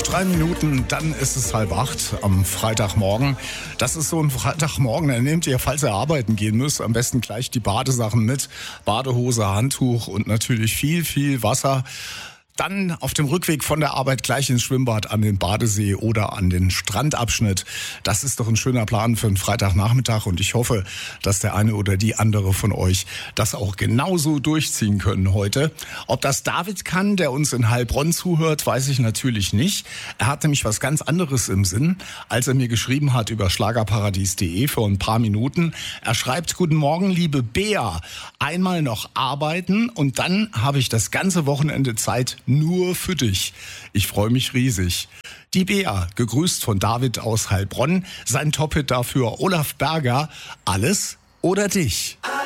3 Minuten, dann ist es 7:30 am Freitagmorgen. Das ist so ein Freitagmorgen, da nehmt ihr, falls ihr arbeiten gehen müsst, am besten gleich die Badesachen mit. Badehose, Handtuch und natürlich viel, viel Wasser. Dann auf dem Rückweg von der Arbeit gleich ins Schwimmbad, an den Badesee oder an den Strandabschnitt. Das ist doch ein schöner Plan für einen Freitagnachmittag und ich hoffe, dass der eine oder die andere von euch das auch genauso durchziehen können heute. Ob das David kann, der uns in Heilbronn zuhört, weiß ich natürlich nicht. Er hat nämlich was ganz anderes im Sinn, als er mir geschrieben hat über schlagerparadies.de vor ein paar Minuten. Er schreibt: Guten Morgen, liebe Bea. Einmal noch arbeiten und dann habe ich das ganze Wochenende Zeit nur für dich. Ich freue mich riesig. Die Bea, gegrüßt von David aus Heilbronn. Sein Top-Hit dafür Olaf Berger. Alles oder dich.